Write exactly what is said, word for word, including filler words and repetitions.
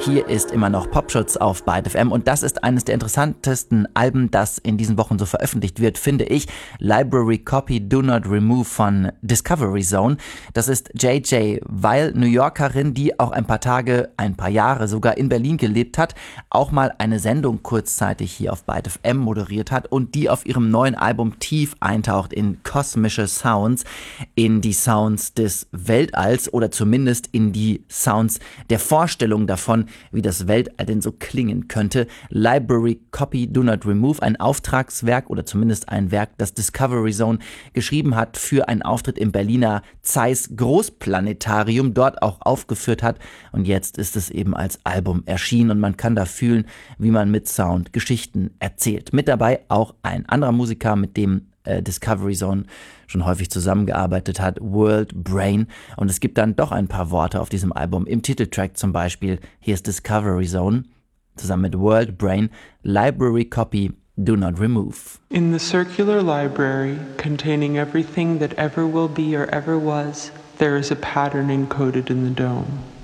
Hier ist immer noch Popschutz auf Byte F M und das ist eines der interessantesten Alben, das in diesen Wochen so veröffentlicht wird, finde ich. Library Copy Do Not Remove von Discovery Zone. Das ist J J Weil, New Yorkerin, die auch ein paar Tage, ein paar Jahre sogar in Berlin gelebt hat, auch mal eine Sendung kurzzeitig hier auf Byte F M moderiert hat und die auf ihrem neuen Album tief eintaucht in kosmische Sounds, in die Sounds des Weltalls oder zumindest in die Sounds der Vorstellung davon, wie das Weltall denn so klingen könnte. Library Copy Do Not Remove, ein Auftragswerk oder zumindest ein Werk, das Discovery Zone geschrieben hat für einen Auftritt im Berliner Zeiss Großplanetarium, dort auch aufgeführt hat und jetzt ist es eben als Album erschienen und man kann da fühlen, wie man mit Sound Geschichten erzählt. Mit dabei auch ein anderer Musiker, mit dem äh, Discovery Zone schon häufig zusammengearbeitet hat, World Brain. Und es gibt dann doch ein paar Worte auf diesem Album. Im Titeltrack zum Beispiel, hier ist Discovery Zone, zusammen mit World Brain, Library Copy Do Not Remove. In the circular library, containing everything that ever will be or ever was, there is a pattern encoded in the dome.